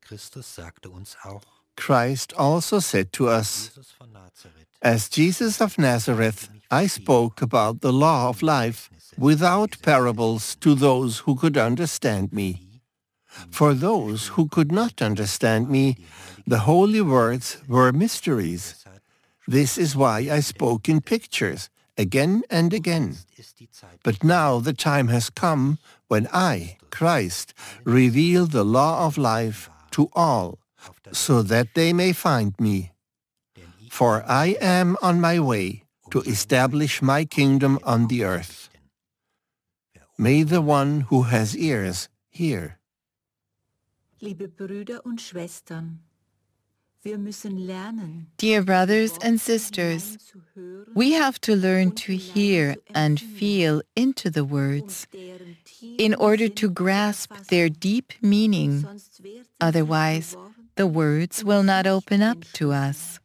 Christ also said to us, "As Jesus of Nazareth, I spoke about the law of life without parables to those who could understand me. For those who could not understand me, the holy words were mysteries. This is why I spoke in pictures again and again. But now the time has come when I, Christ, reveal the law of life to all, so that they may find me. For I am on my way to establish my kingdom on the earth. May the one who has ears hear." Liebe Brüder und Schwestern, wir müssen lernen, Dear brothers and sisters, we have to learn to hear and feel into the words in order to grasp their deep meaning. Otherwise, the words will not open up to us.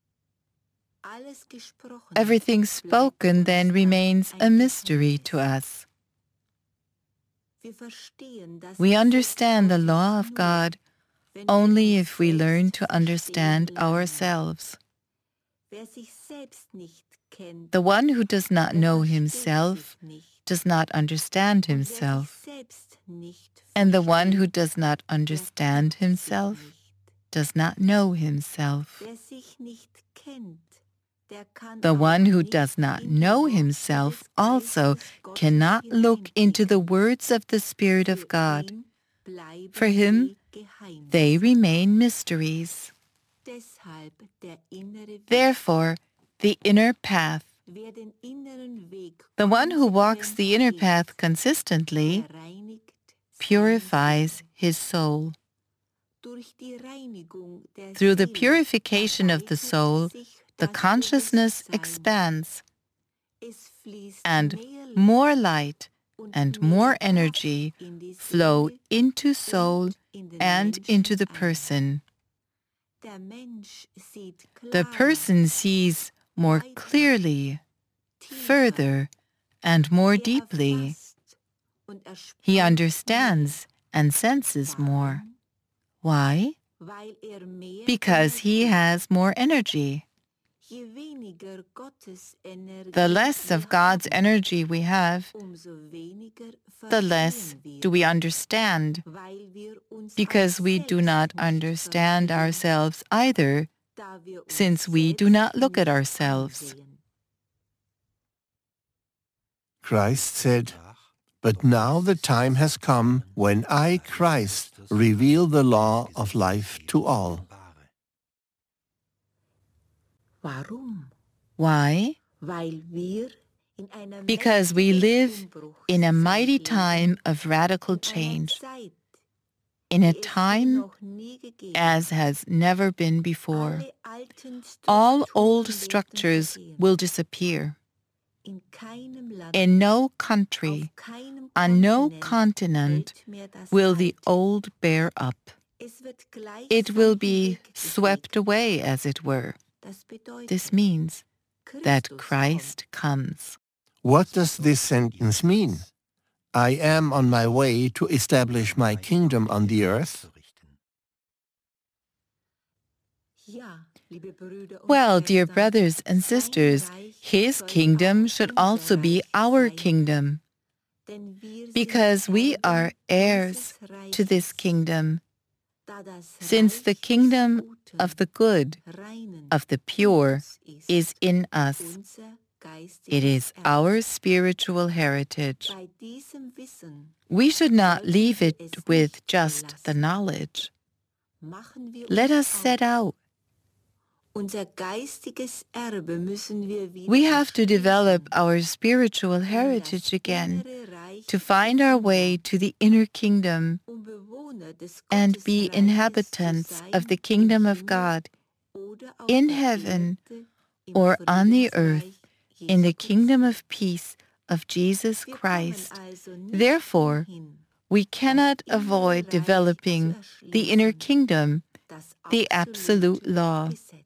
Everything spoken then remains a mystery to us. We understand the law of God only if we learn to understand ourselves. The one who does not know himself does not understand himself, and the one who does not understand himself does not know himself. The one who does not know himself also cannot look into the words of the Spirit of God. For him, they remain mysteries. Therefore, the inner path, the one who walks the inner path consistently, purifies his soul. Through the purification of the soul, the consciousness expands, and more light and more energy flow into soul and into the person. The person sees more clearly, further, and more deeply. He understands and senses more. Why? Because he has more energy. The less of God's energy we have, the less do we understand, because we do not understand ourselves either, since we do not look at ourselves. Christ said, "But now the time has come when I, Christ, reveal the law of life to all." Why? Because we live in a mighty time of radical change, in a time as has never been before. All old structures will disappear. In no country, on no continent, will the old bear up. It will be swept away, as it were. This means that Christ comes. What does this sentence mean? I am on my way to establish my kingdom on the earth? Well, dear brothers and sisters, his kingdom should also be our kingdom, because we are heirs to this kingdom. Since the kingdom of the good, of the pure, is in us, it is our spiritual heritage. We should not leave it with just the knowledge. Let us set out. We have to develop our spiritual heritage again, to find our way to the inner kingdom and be inhabitants of the kingdom of God, in heaven or on the earth, in the kingdom of peace of Jesus Christ. Therefore, we cannot avoid developing the inner kingdom, the absolute law.